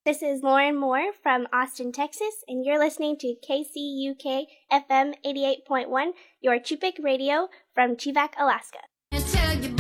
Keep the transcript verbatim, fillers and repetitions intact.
This is Lauren Moore from Austin, Texas, and you're listening to K C U K F M eighty-eight point one, your Chupik Radio from Chivak, Alaska.